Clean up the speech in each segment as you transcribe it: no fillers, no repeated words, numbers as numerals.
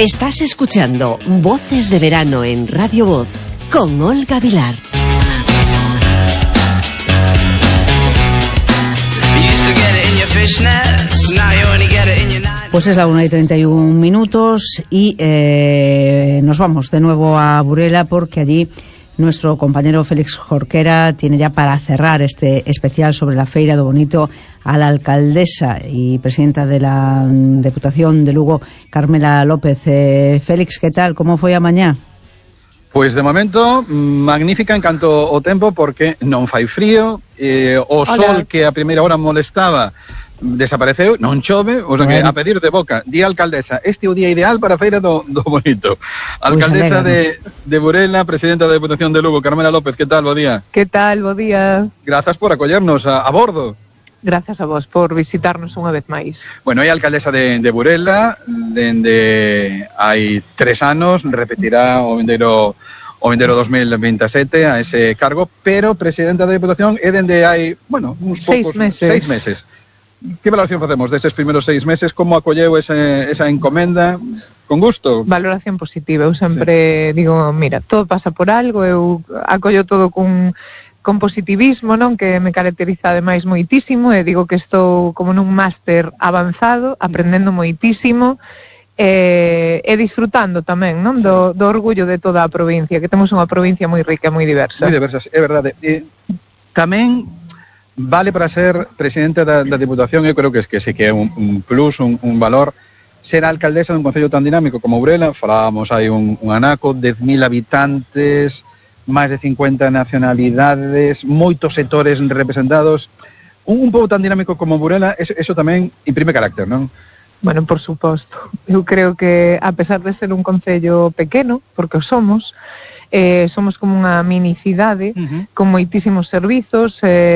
Estás escuchando Voces de Verano en Radio Voz con Olga Vilar. Pues es la 1:31 y nos vamos de nuevo a Burela porque allí nuestro compañero Félix Jorquera tiene ya para cerrar este especial sobre la Feira do Bonito a la alcaldesa y presidenta de la Deputación de Lugo, Carmela López. Félix, ¿qué tal? ¿Cómo foi a mañá? Pois de momento magnífica en canto ao tempo porque non fai frío, o sol que a primeira hora molestaba desapareceu, non chove, o sea que a pedir de boca, di a alcaldesa, este é o día ideal para a Feira do Bonito. Alcaldesa de Burela, presidenta da Deputación de Lugo, Carmela López, que tal, bo día? Que tal, bo día? Grazas por acollernos a bordo. Grazas a vos por visitarnos unha vez máis. Bueno, é alcaldesa de Burela, dende hai 3 anos, repetirá o vindeiro 2027 a ese cargo, pero presidenta da Deputación é dende hai, bueno, uns poucos 6 meses. Que valoración facemos destes primeiros 6 meses? Como acolleu esa encomenda? Con gusto? Valoración positiva. Eu sempre digo, mira, todo pasa por algo, eu acollo todo con positivismo, non? Que me caracteriza ademais moitísimo, e digo que estou como nun máster avanzado, aprendendo moitísimo, e disfrutando tamén, non? Do orgullo de toda a provincia, que temos unha provincia moi rica, moi diversa. Moi diversas, é verdade. Tamén vale para ser presidente da Deputación, eu creo que sí que é un plus, un valor, ser alcaldesa dun concello tan dinámico como Burela. Falábamos hai un anaco, 10.000 habitantes, máis de 50 nacionalidades, moitos sectores representados. Un pobo tan dinámico como Burela, eso tamén imprime carácter, non? Bueno, por suposto. Eu creo que, a pesar de ser un concello pequeno, porque o somos como unha mini cidade, con moitísimos servizos,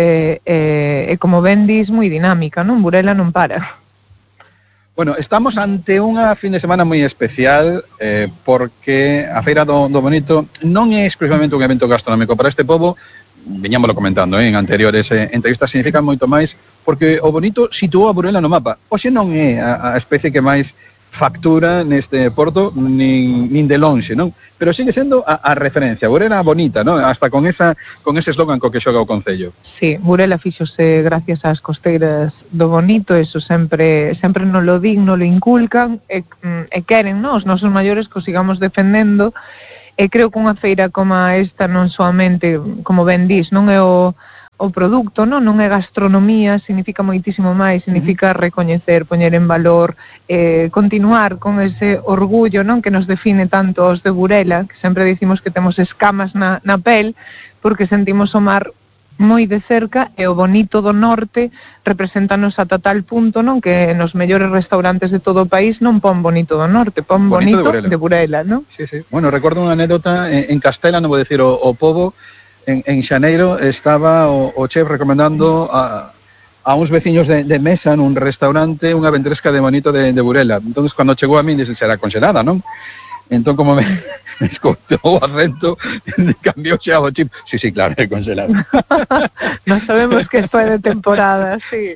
e como ben dis, moi dinámica, non? Burela non para. Bueno, estamos ante unha fin de semana moi especial, porque a Feira do Bonito non é exclusivamente un evento gastronómico para este pobo, veñámoslo comentando en anteriores entrevistas, significa moito máis, porque o Bonito situou a Burela no mapa. Oxe non é a especie que máis factura neste porto, nin de lonxe, non? Pero sigue sendo a referencia. Burela bonita, non? Hasta con ese eslogan co que xoga o concello. Sí, Burela fíxose gracias ás costeiras do Bonito, eso sempre nos lo din, nos lo inculcan, e queren, non? Os nosos maiores que o sigamos defendendo, e creo que unha feira como esta non soamente, como ben dis, non é o produto, non é gastronomía, significa moitísimo máis, significa recoñecer, poñer en valor, continuar con ese orgullo, non, que nos define tanto os de Burela, que sempre dicimos que temos escamas na pel, porque sentimos o mar moi de cerca, e o bonito do norte representanos ata tal punto, non, que nos mellores restaurantes de todo o país non pon bonito do norte, pon bonito de Burela, non? Sí, sí. Bueno, recordo unha anécdota en Castela, non vou decir o pobo. En xaneiro estaba o chef recomendando a uns veciños de mesa nun restaurante unha ventresca de bonito de Burela. Entón, cando chegou a min, dixen, será congelada, non? Entón, como me escoitou o acento, cambiou xa o chip. Sí, claro, é congelada. Non sabemos que isto é de temporada, sí.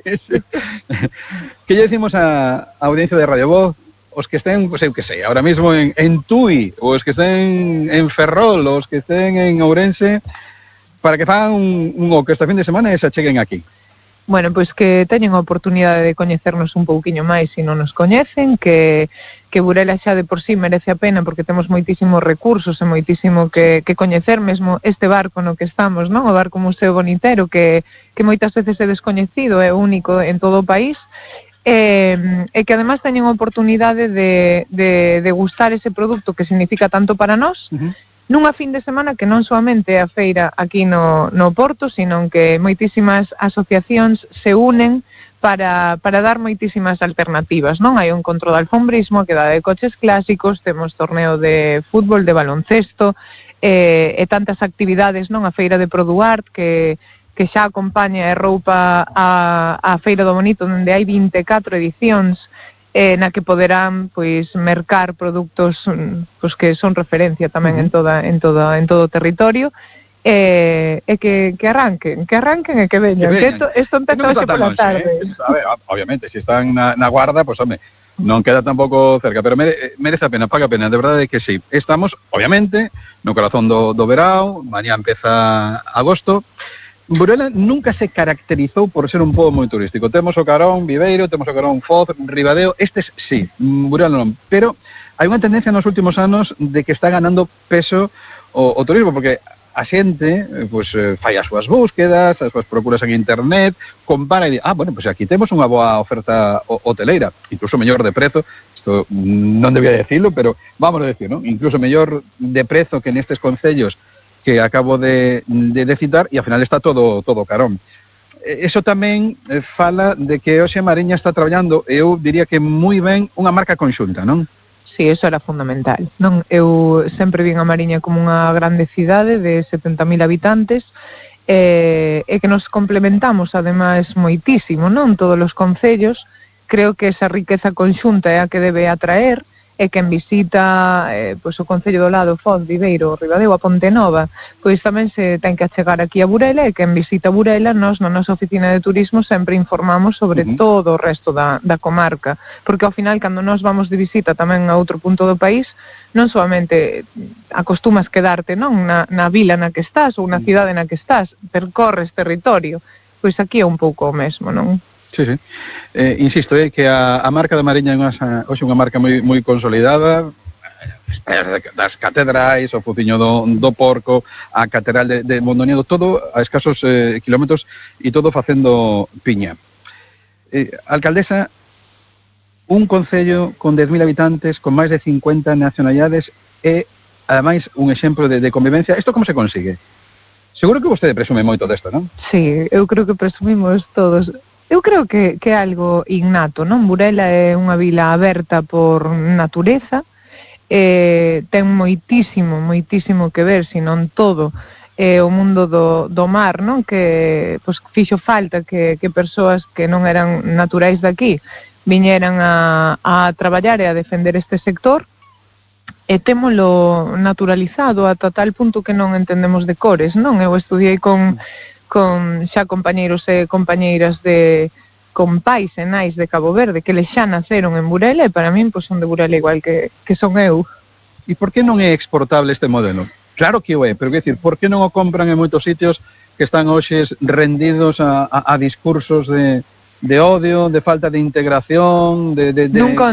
Que lle decimos a audiencia de Radio Voz, os que estén, pues, eu que sei, ahora mismo en Tui, os que estén en Ferrol, os que estén en Ourense, para que fagan o que esta fin de semana e se acheguen aquí? Bueno, pois que teñen a oportunidade de coñecernos un pouquiño máis se non nos coñecen, que Burela xa de por sí merece a pena porque temos moitísimos recursos e moitísimo que coñecer, mesmo este barco no que estamos, non? O barco Museo Bonitero, que moitas veces é descoñecido, é único en todo o país, e que además teñen a oportunidade de gustar ese produto que significa tanto para nós, nunha fin de semana que non soamente a feira aquí no Porto, sino que moitísimas asociacións se unen para dar moitísimas alternativas, non? Hai un encontro de alfombrismo, queda de coches clásicos, temos torneo de fútbol, de baloncesto, e tantas actividades, non? A feira de Produart, que xa acompaña e roupa a Feira do Bonito, onde hai 24 edicións, na que poderán pois mercar produtos pois que son referencia tamén en todo o territorio, e que arranquen e que veñan, que isto empeza hoxe pola tarde. A ver, obviamente, se están na guarda, pois home, non queda tampouco cerca, pero merece a pena, paga a pena, de verdade que sí. Estamos, obviamente, no corazón do verao, mañá empeza agosto. Burela nunca se caracterizou por ser un pobo moi turístico. Temos o Carón Viveiro, temos o Carón Foz, Ribadeo, estes sí, Burela non. Pero hai unha tendencia nos últimos anos de que está ganando peso o turismo, porque a xente fai as súas búsquedas, as súas procuras en internet, compara e di, bueno, pues aquí temos unha boa oferta hoteleira, incluso mellor de prezo, isto non debía decirlo, pero vamos a decir, ¿no? Incluso mellor de prezo que nestes concellos que acabo de citar, e ao final está todo Carón. Eso tamén fala de que hoxe Mariña está traballando, eu diría que moi ben, unha marca conxunta, non? Sí, eso era fundamental, non? Eu sempre vin a Mariña como unha grande cidade de 70.000 habitantes e que nos complementamos, ademais, moitísimo, non? Todos os concellos, creo que esa riqueza conxunta é a que debe atraer, e quen visita o Concello do Lado, Foz, Viveiro, Ribadeo, a Pontenova, pois tamén se ten que achegar aquí a Burela, e quen visita Burela, nós na nosa oficina de turismo sempre informamos sobre todo o resto da comarca, porque ao final, cando nós vamos de visita tamén a outro punto do país, non solamente acostumas quedarte non na vila na que estás ou na cidade na que estás, percorres territorio, pois aquí é un pouco o mesmo, non? Sí, sí. Insisto, que a marca da Mariña é hoxe unha marca moi consolidada, das catedrais, o Fociño do Porco, a Catedral de Mondoñedo, todo a escasos kilómetros e todo facendo piña. Alcaldesa, un concello con 10.000 habitantes, con máis de 50 nacionalidades e, ademais, un exemplo de convivencia. Isto como se consigue? Seguro que vostede presume moito desto, non? Sí, eu creo que presumimos todos. Eu creo que é algo innato, non? Burela é unha vila aberta por natureza, ten moitísimo que ver, se non todo, o mundo do mar, non? Que fixo falta que persoas que non eran naturais daqui viñeran a traballar e a defender este sector, e témolo naturalizado ata tal punto que non entendemos de cores, non? Eu estudiei con xa compañeiros e compañeiras con pais e nais de Cabo Verde que les xa naceron en Burela e para min son de Burela igual que son eu. E por que non é exportable este modelo? Claro que o é, pero quer dicir, por que non o compran en moitos sitios que están hoxe rendidos a discursos de odio, de falta de integración, Nunca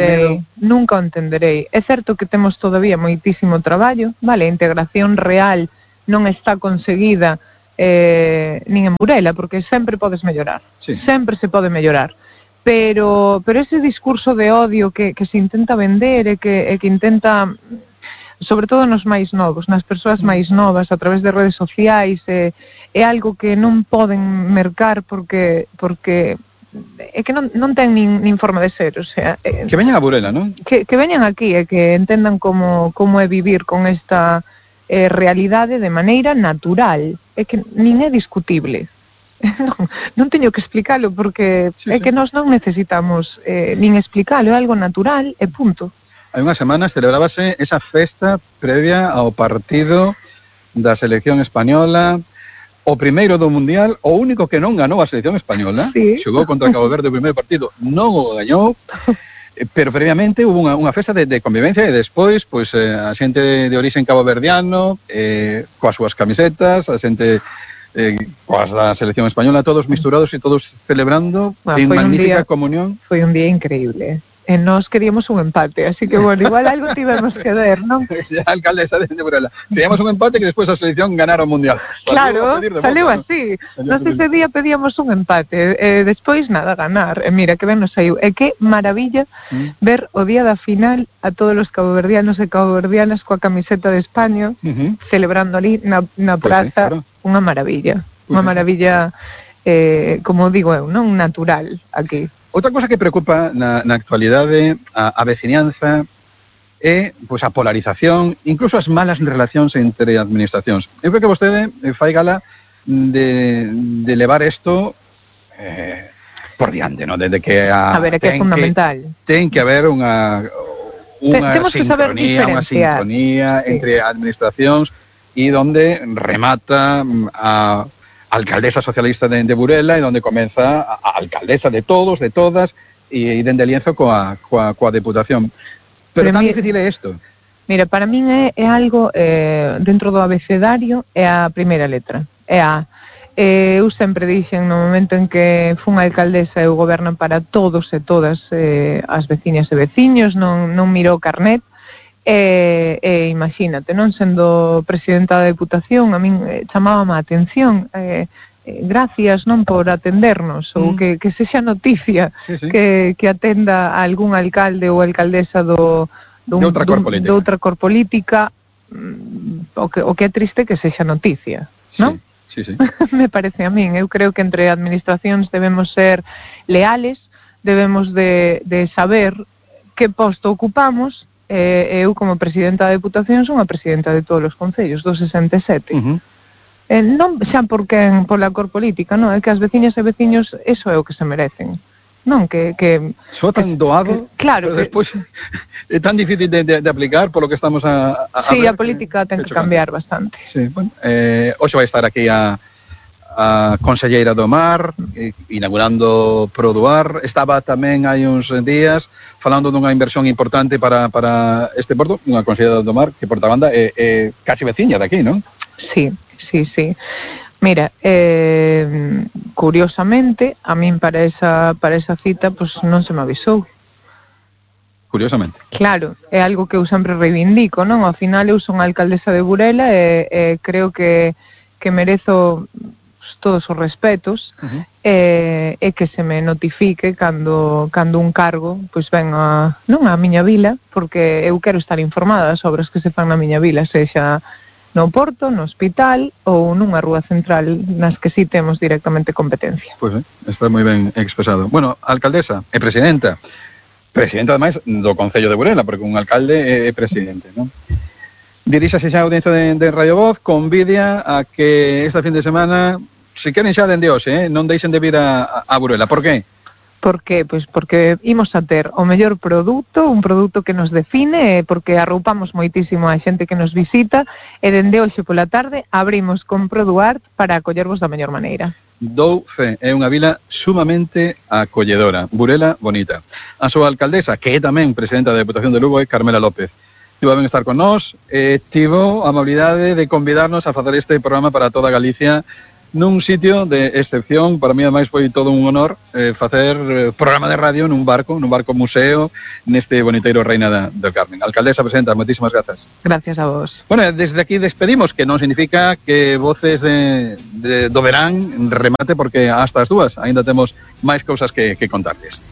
o entenderei. É certo que temos todavía moitísimo traballo, vale, a integración real non está conseguida nin en Burela, porque sempre podes mellorar, sí. Sempre se pode mellorar, pero ese discurso de odio que se intenta vender e que intenta, sobre todo nos máis novos, nas persoas máis novas, a través de redes sociais, é algo que non poden mercar porque é que non ten nin forma de ser, o sea, que veñan a Burela, non? Que veñan aquí e que entendan como é vivir con esta realidade de maneira natural, é que nin é discutible. Non teño que explicalo porque é que nós non necesitamos nin explicalo, é algo natural e punto. Hai unhas semanas celebrábase esa festa previa ao partido da selección española, o primeiro do Mundial, o único que non ganou a selección española, xogou contra Cabo Verde o primeiro partido, non o gañou. Pero previamente hubo unha festa de convivencia e despois, pois, a xente de orixen caboverdiano, coas súas camisetas, a xente coas da selección española, todos misturados e todos celebrando en magnífica comunión. Foi un día increíble. E nós queríamos un empate, así que, bueno, igual algo tivemos que ver, non? Alcaldesa de Burela. Queríamos un empate que despois a selección ganara o Mundial. Claro, saleu así. Nós ese día pedíamos un empate, e despois nada, ganar. E mira, que ben nos saiu. E que maravilla ver o día da final a todos os caboverdianos e caboverdianas coa camiseta de España, celebrando ali na praza. Sí, claro. Unha maravilla. Unha maravilla, como digo eu, non? Natural, aquí. Outra cosa que preocupa na actualidade a veciñanza é pois, a polarización, incluso as malas relacións entre administracións. Eu creo que vostede fai gala de levar isto por diante, ¿no? Desde que a ver, é que é fundamental. Ten que haber unha sintonía entre administracións e donde remata a alcaldesa socialista de Burela e donde comeza a alcaldesa de todos, de todas, e dende Lienzo coa Deputación. Pero tan difícil é isto. Mira, para min é algo dentro do abecedario, é a primeira letra, é a eu sempre dixen no momento en que fun alcaldesa eu goberno para todos e todas as veciñas e veciños, non miro o carnet e imagínate, non sendo presidenta da Deputación a min chamábame a atención gracias non por atendernos ou que sexa noticia que atenda a algún alcalde ou alcaldesa de outra cor política o que é triste que sexa noticia, non? Sí. Me parece a min. Eu creo que entre administracións debemos ser leales, debemos de saber que posto ocupamos. Eu, como presidenta da Deputación, son a presidenta de todos os concellos, dos 67. Non xa pola cor política, non? É que as veciñas e veciños, eso é o que se merecen. Non, que soa tan doado, claro, pero despois é tan difícil de aplicar polo que estamos a sí, a política ten que cambiar bastante. Sí, bueno, hoxe vai estar aquí a conselleira do Mar inaugurando Produar. Estaba tamén hai uns días falando dunha inversión importante para este porto, unha conselleira do Mar que por outra banda é casi veciña de aquí, non? Sí. Mira, curiosamente, a min para esa cita, pues non se me avisou. Curiosamente. Claro, é algo que eu sempre reivindico, non? Ao final eu son alcaldesa de Burela e creo que merezo todos os respetos e que se me notifique cando un cargo pois ven non a miña vila, porque eu quero estar informada das obras que se fan na miña vila, sexa no porto, no hospital ou nunha rúa central nas que sí temos directamente competencia. Pois está moi ben expresado. Bueno, alcaldesa e presidenta ademais do Concello de Burela, porque un alcalde é presidente, non? Diríxase xa a audiencia de Radio Voz, convidia a que esta fin de semana, se queren xa dende hoxe, non deixen de vir a Burela. Por qué? Por qué? Pois porque imos a ter o mellor produto, un produto que nos define, porque arroupamos moitísimo a xente que nos visita, e dende hoxe pola tarde abrimos con Produart para acollervos da mellor maneira. Dou fe, é unha vila sumamente acolledora, Burela bonita. A súa alcaldesa, que é tamén presidenta da Deputación de Lugo, é Carmela López. Tivo a ben estar con nós, tivo a amabilidade de convidarnos a facer este programa para toda Galicia nun sitio de excepción. Para mí, ademais, foi todo un honor facer programa de radio nun barco museo, neste boniteiro Reina do Carmen. Alcaldesa, presidenta, moitísimas grazas. Gracias a vos. Bueno, desde aquí despedimos, que non significa que Voces do Verán remate, porque hasta as dúas ainda temos máis cousas que contarles.